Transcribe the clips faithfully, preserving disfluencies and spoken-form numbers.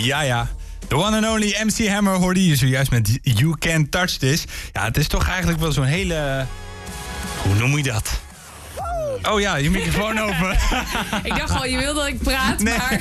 Ja, ja. The one and only M C Hammer hoorde je zojuist met You Can't Touch This. Ja, het is toch eigenlijk wel zo'n hele... Hoe noem je dat? Oh ja, je microfoon open. Ik dacht al, je wil dat ik praat, nee. maar...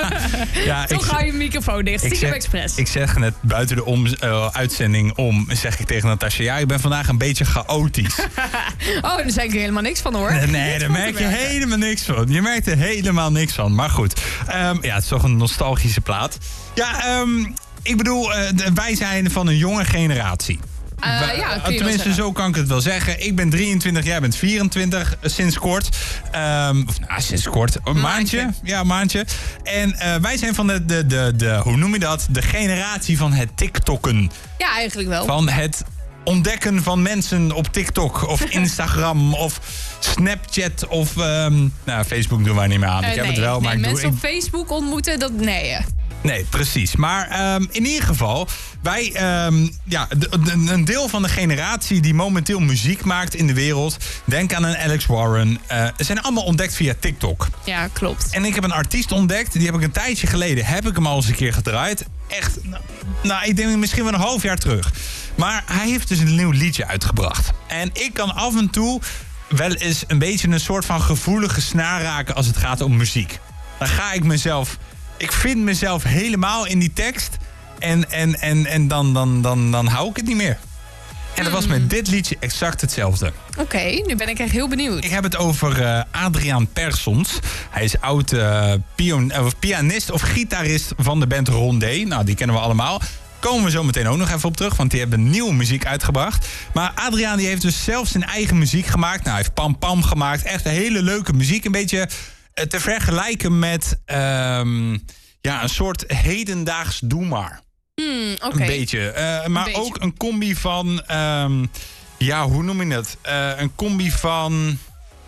ja, toch hou je microfoon dicht. Stiekem expres. Ik zeg net buiten de om, uh, uitzending om, zeg ik tegen Natasja... ja, ik ben vandaag een beetje chaotisch. Oh, daar zei ik er helemaal niks van, hoor. Nee, nee daar merk je helemaal niks van. Je merkt er helemaal niks van. Maar goed, um, ja, het is toch een nostalgische plaat. Ja, um, ik bedoel, uh, wij zijn van een jonge generatie. Uh, Wij, ja, tenminste, zo kan ik het wel zeggen. Ik ben drieëntwintig, jij bent vierentwintig, sinds kort. Um, of nou, sinds kort. Een maandje. maandje. Ja, een maandje. En uh, wij zijn van de, de, de, de, hoe noem je dat? De generatie van het TikTokken. Ja, eigenlijk wel. Van het ontdekken van mensen op TikTok of Instagram of Snapchat of... Um, nou, Facebook doen wij niet meer aan. Uh, ik heb nee, het wel, maar nee, ik mensen doe... op Facebook ontmoeten, dat... Nee, Nee, precies. Maar um, in ieder geval, wij, um, ja, de, de, een deel van de generatie die momenteel muziek maakt in de wereld, denk aan een Alex Warren, uh, zijn allemaal ontdekt via TikTok. Ja, klopt. En ik heb een artiest ontdekt, die heb ik een tijdje geleden, heb ik hem al eens een keer gedraaid. Echt, nou, nou ik denk misschien wel een half jaar terug. Maar hij heeft dus een nieuw liedje uitgebracht. En ik kan af en toe wel eens een beetje een soort van gevoelige snaar raken als het gaat om muziek. Dan ga ik mezelf... Ik vind mezelf helemaal in die tekst. En, en, en, en dan, dan, dan, dan hou ik het niet meer. En dat was met dit liedje exact hetzelfde. Oké, okay, nu ben ik echt heel benieuwd. Ik heb het over uh, Adriaan Persons. Hij is oud uh, pion- uh, pianist of gitarist van de band Rondé. Nou, die kennen we allemaal. Komen we zo meteen ook nog even op terug, want die hebben nieuwe muziek uitgebracht. Maar Adriaan die heeft dus zelf zijn eigen muziek gemaakt. Nou, hij heeft Pam Pam gemaakt. Echt een hele leuke muziek. Een beetje... te vergelijken met um, ja, een soort hedendaags doe maar. Mm, okay. Een beetje. Uh, maar beetje. Ook een combi van... Um, ja, hoe noem je het? Uh, een combi van...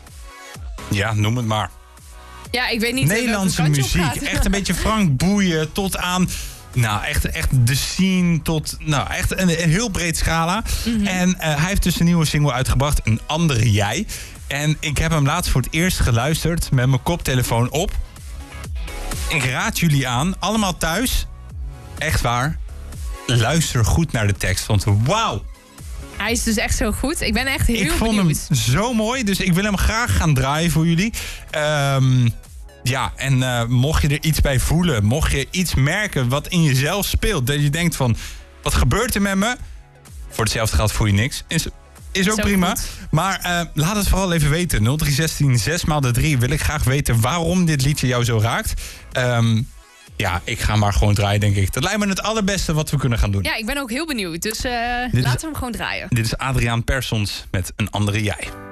Ja, noem het maar. Ja, ik weet niet... Nederlandse muziek. Echt een beetje Frank Boeien tot aan... Nou, echt, echt de scene tot... Nou, echt een, een heel breed scala. Mm-hmm. En uh, hij heeft dus een nieuwe single uitgebracht. Een Andere Jij. En ik heb hem laatst voor het eerst geluisterd met mijn koptelefoon op. Ik raad jullie aan, allemaal thuis, echt waar, luister goed naar de tekst. Want wauw! Hij is dus echt zo goed. Ik ben echt heel benieuwd. Ik vond benieuwd. hem zo mooi, dus ik wil hem graag gaan draaien voor jullie. Um, ja, en uh, mocht je er iets bij voelen, mocht je iets merken wat in jezelf speelt, dat je denkt van, wat gebeurt er met me? Voor hetzelfde geld voel je niks. Is Is ook Zo prima. Goed. Maar uh, laat het vooral even weten. nul drie zestien zes maal de drie wil ik graag weten waarom dit liedje jou zo raakt. Um, ja, ik ga maar gewoon draaien, denk ik. Dat lijkt me het allerbeste wat we kunnen gaan doen. Ja, ik ben ook heel benieuwd. Dus uh, laten we hem gewoon draaien. Dit is Adriaan Persons met Een Andere Jij.